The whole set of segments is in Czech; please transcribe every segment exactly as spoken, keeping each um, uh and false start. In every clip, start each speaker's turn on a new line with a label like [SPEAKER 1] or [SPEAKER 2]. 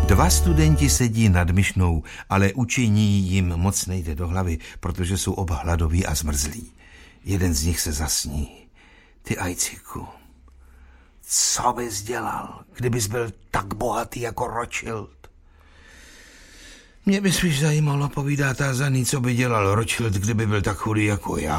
[SPEAKER 1] Dva studenti sedí nad myšnou, ale učení jim moc nejde do hlavy, protože jsou oba hladoví a zmrzlí. Jeden z nich se zasní. Ty ajciku, co bys dělal, kdybys byl tak bohatý jako Rothschild? Mě by spíš zajímalo, povídá tázaný, co by dělal Rothschild, kdyby byl tak chudý jako já.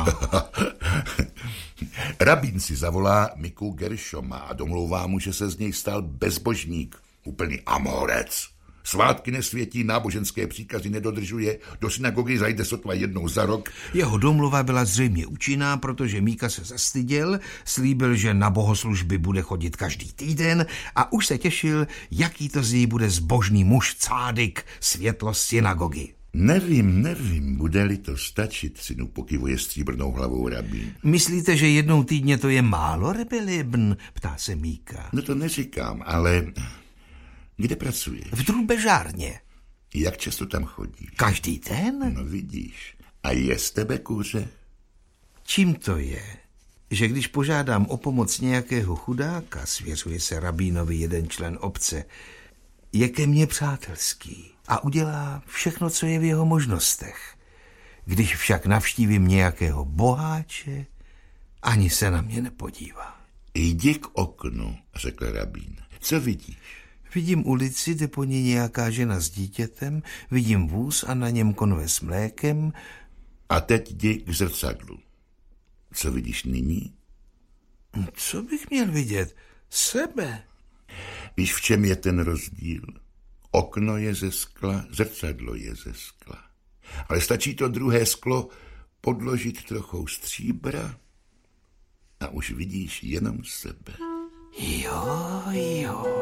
[SPEAKER 2] Rabín si zavolá Miku Gershoma a domlouvá mu, že se z něj stal bezbožník. Úplný amorec. Svátky nesvětí, náboženské příkazy nedodržuje, do synagogy zajde sotva jednou za rok.
[SPEAKER 1] Jeho domluva byla zřejmě účinná, protože Míka se zastyděl, slíbil, že na bohoslužby bude chodit každý týden a už se těšil, jaký to z něj bude zbožný muž cádik, světlo synagogy.
[SPEAKER 2] Nevím, nevím, bude-li to stačit, synu, pokyvuje stříbrnou hlavou rabín.
[SPEAKER 1] Myslíte, že jednou týdně to je málo, Rebelibn? Ptá se Míka.
[SPEAKER 2] No to neříkám, ale kde pracuje?
[SPEAKER 1] V drůbežárně.
[SPEAKER 2] Jak často tam chodí?
[SPEAKER 1] Každý den?
[SPEAKER 2] No vidíš. A je z tebe kuře?
[SPEAKER 1] Čím to je, že když požádám o pomoc nějakého chudáka, svěřuje se rabínovi jeden člen obce, je ke mně přátelský a udělá všechno, co je v jeho možnostech. Když však navštívím nějakého boháče, ani se na mě nepodívá.
[SPEAKER 2] Jdi k oknu, řekl rabín. Co vidíš?
[SPEAKER 1] Vidím ulici, jde po ní nějaká žena s dítětem, vidím vůz a na něm konve s mlékem.
[SPEAKER 2] A teď jdi k zrcadlu. Co vidíš nyní?
[SPEAKER 1] Co bych měl vidět? Sebe.
[SPEAKER 2] Víš, v čem je ten rozdíl? Okno je ze skla, zrcadlo je ze skla. Ale stačí to druhé sklo podložit trochou stříbra a už vidíš jenom sebe.
[SPEAKER 1] Jo, jo.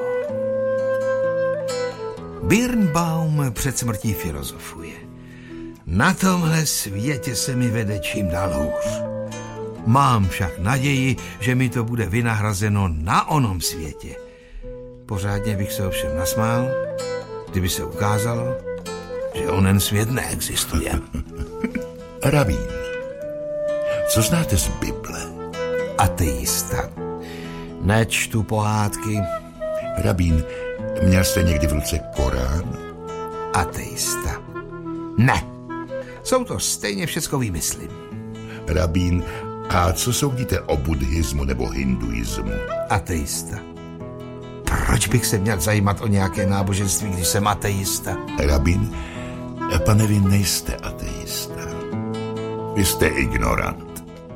[SPEAKER 1] Birnbaum před smrtí filozofuje. Na tomhle světě se mi vede čím dál hůř. Mám však naději, že mi to bude vynahrazeno na onom světě. Pořádně bych se ovšem nasmál, kdyby se ukázalo, že onen svět neexistuje.
[SPEAKER 2] Rabín, co znáte z Bible?
[SPEAKER 1] Ateista. Nečtu pohádky.
[SPEAKER 2] Rabín, měl jste někdy v ruce Korán?
[SPEAKER 1] Ateista. Ne. Jsou to stejně všecko výmysly.
[SPEAKER 2] Rabín, a co soudíte o buddhismu nebo hinduismu?
[SPEAKER 1] Ateista. Proč bych se měl zajímat o nějaké náboženství, když jsem ateista?
[SPEAKER 2] Rabín, pane, vy nejste ateista. Vy jste ignorant.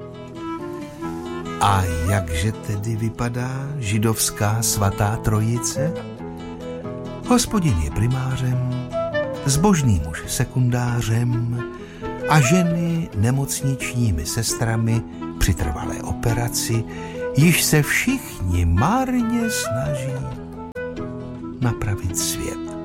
[SPEAKER 1] A jakže tedy vypadá židovská svatá trojice? Hospodin je primářem, zbožný muž sekundářem a ženy nemocničními sestrami při trvalé operaci, již se všichni marně snaží napravit svět.